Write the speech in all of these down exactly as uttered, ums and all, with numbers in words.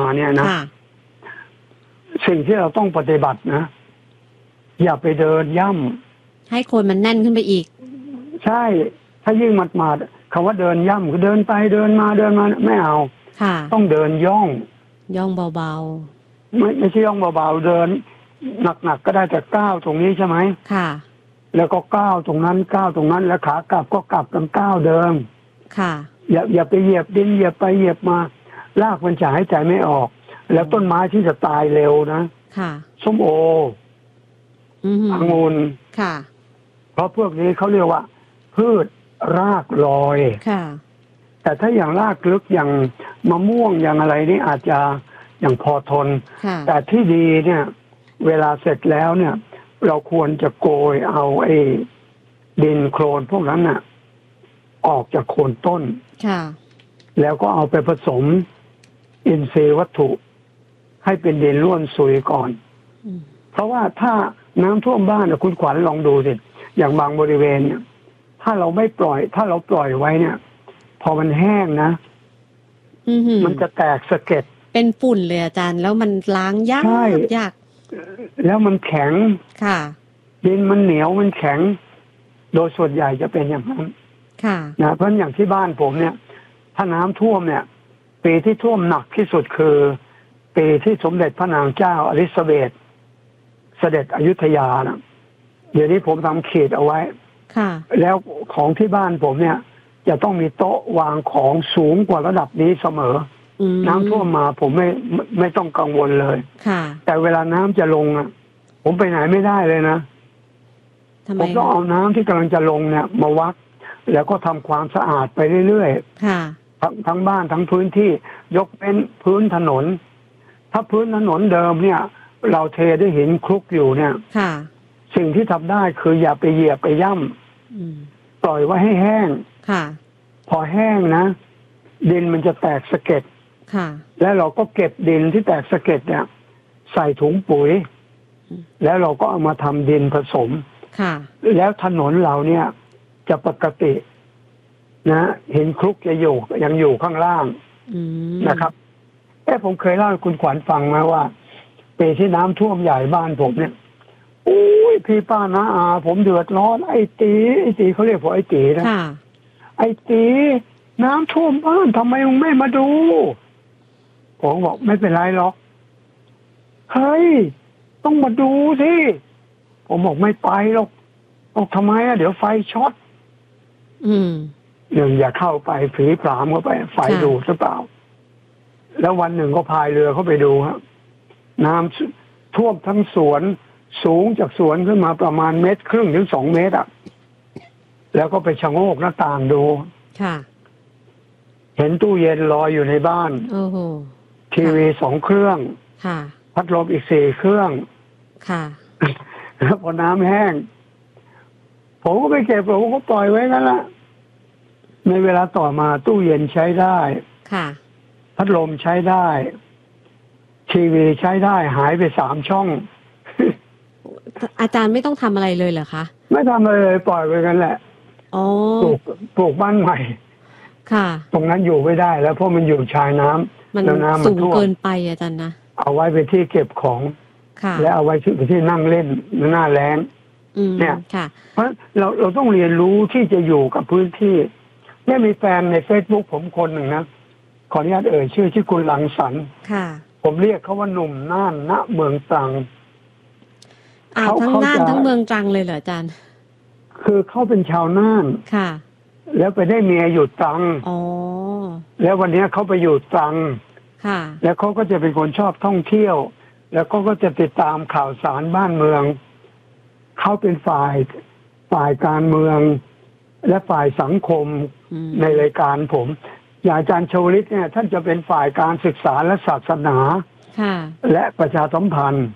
เนี่ยนะสิ่งที่เราต้องปฏิบัตินะอย่าไปเดินย่ำให้คนมันแน่นขึ้นไปอีกใช่ถ้ายิ่งหมาดๆคำว่าเดินย่ำคือเดินไปเดินมาเดินมาไม่เอาต้องเดินย่องย่องเบาๆไม่ไม่ใช่ย่องเบาๆเดินหนักๆก็ได้แต่ก้าวตรงนี้ใช่ไหมค่ะแล้วก็ก้าวตรงนั้นก้าวตรงนั้นแล้วขากลับก็กลับกันก้าวเดิมค่ะอย่าอย่าไปเหยียบดินเหยียบไปเหยียบมาลากมันจะหายใจไม่ออกแล้วต้นไม้ที่จะตายเร็วนะค่ะส้มโอองุ่นค่ะเพราะพวกนี้เขาเรียกว่าพืชรากลอยค่ะแต่ถ้าอย่างรากลึกอย่างมะม่วงอย่างอะไรนี่อาจจะอย่างพอทนแต่ที่ดีเนี่ยเวลาเสร็จแล้วเนี่ยเราควรจะโกยเอาไอ้ดินโคลนพวกนั้นน่ะออกจากโคนต้นค่ะแล้วก็เอาไปผสมอินทรีย์วัตถุให้เป็นดินร่วนซุยก่อนเพราะว่าถ้าน้ำท่วมบ้านนะคุณขวัญลองดูสิอย่างบางบริเวณเนี่ยถ้าเราไม่ปล่อยถ้าเราปล่อยไว้เนี่ยพอมันแห้งนะมันจะแตกสะเก็ดเป็นฝุ่นเลยอาจารย์แล้วมันล้างยากยากแล้วมันแข็งค่ะดินมันเหนียวมันแข็งโดยส่วนใหญ่จะเป็นอย่างนั้นค่ะนะเพราะอย่างที่บ้านผมเนี่ยถ้าน้ำท่วมเนี่ยปีที่ท่วมหนักที่สุดคือปีที่สมเด็จพระนางเจ้าอลิซาเบธเสด็จอยุธยานะเดี๋ยวนี้ผมทำขีดเอาไว้ค่ะแล้วของที่บ้านผมเนี่ยจะต้องมีโต๊ะวางของสูงกว่าระดับนี้เสมอน้ำท่วมมาผมไม่ไม่ต้องกังวลเลยค่ะแต่เวลาน้ำจะลงอ่ะผมไปไหนไม่ได้เลยนะผมต้องเอาน้ำที่กำลังจะลงเนี่ยมาวัดแล้วก็ทำความสะอาดไปเรื่อยๆค่ะทั้งทั้งบ้านทั้งพื้นที่ยกเป็นพื้นถนนถ้าพื้นถนนเดิมเนี่ยเราเทด้วยหินคลุกอยู่เนี่ยค่ะสิ่งที่ทำได้คืออย่าไปเหยียบไปย่ำปล่อยไว้ให้แห้งค่ะพอแห้งนะดินมันจะแตกสะเก็ดค่ะแล้วเราก็เก็บดินที่แตกสะเก็ดเนี่ยใส่ถุงปุ๋ยแล้วเราก็เอามาทำดินผสมค่ะแล้วถนนเราเนี่ยจะปกตินะเห็นคลุกจะอยู่ยังอยู่ข้างล่างนะครับเอ้ผมเคยเล่าให้คุณขวัญฟังมาว่าปีที่น้ำท่วมใหญ่บ้านผมเนี่ยโอ้ยพี่ป้าน้าอาผมเดือดร้อนไอ้ตีไอ้ตีเขาเรียกผมไอ้ตีนะไอ้ตีน้ำท่วมบ้านทำไมมึงไม่มาดูผมบอกไม่เป็นไรหรอกเฮ้ยต้องมาดูสิผมบอกไม่ไปหรอกบอกทำไมอ่ะเดี๋ยวไฟช็อตอืมหนึ่งอย่าเข้าไปผีผลามเข้าไปไฟดูหรือเปล่าแล้ววันหนึ่งก็พายเรือเข้าไปดูครับน้ำท่วมทั้งสวนสูงจากสวนขึ้นมาประมาณเมตรครึ่งถึงสองเมตรอ่ะแล้วก็ไปชะโงกหน้าต่างดูค่ะเห็นตู้เย็นลอยอยู่ในบ้านโอ้โหทีวีสองเครื่องค่ะพัดลมอีกสี่เครื่องค่ะแล้วพอน้ำแห้งผมก็ไปเก็บผมก็ปล่อยไว้นั่นแหละในเวลาต่อมาตู้เย็นใช้ได้ค่ะพัดลมใช้ได้ทีวีใช้ได้หายไปสามช่องอาจารย์ไม่ต้องทำอะไรเลยเหรอคะไม่ทำอะไรเลยปล่อยไว้กันแหละอ๋อปลูกปลูกบ้านใหม่ค่ะตรงนั้นอยู่ไม่ได้แล้วเพราะมันอยู่ชายน้ำมันสูงเกินไปอาจารย์นะเอาไว้เป็นที่เก็บของและเอาไว้ที่ที่นั่งเล่นหน้าแล้งเนี่ยเพราะเราเราต้องเรียนรู้ที่จะอยู่กับพื้นที่เนี่ยมีแฟนใน Facebook ผมคนหนึ่งนะขออนุญาตเอ่ยชื่อชื่อคุณหลังสรรค์ผมเรียกเขาว่าหนุ่มน่านณเมืองตรังเขาทั้งน่านทั้งเมืองตรังเลยเหรออาจารย์คือเขาเป็นชาวน่านค่ะแล้วไปได้เมียอยู่ตรังอ๋อแล้ววันนี้เขาไปอยู่ตรังค่ะแล้วเขาก็จะเป็นคนชอบท่องเที่ยวแล้วก็ก็จะติดตามข่าวสารบ้านเมืองเขาเป็นฝ่ายฝ่ายการเมืองและฝ่ายสังคมในรายการผมอย่างอาจารย์ชวลิตเนี่ยท่านจะเป็นฝ่ายการศึกษาและศาสนาและประชาสัมพันธ์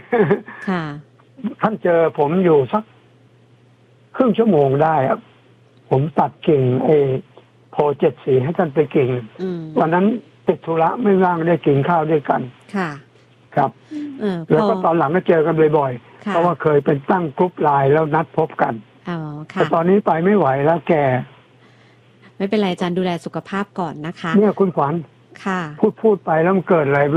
ท่านเจอผมอยู่สักครึ่งชั่วโมงได้ครับผมตัดกิ่งเอโพเจ็ดสีให้ท่านไปกิ่งวันนั้นติดธุระไม่ว่างได้กินข้าวด้วยกันค่ะครับแล้วก็ตอนหลังก็เจอกันบ่อยๆเพราะว่าเคยเป็นตั้งกรุ๊ปไลน์แล้วนัดพบกันแต่ตอนนี้ไปไม่ไหวแล้วแกไม่เป็นไรอาจารย์ดูแลสุขภาพก่อนนะคะเนี่ยคุณขวัญค่ะพูดพูดไปแล้วมันเกิดอะไร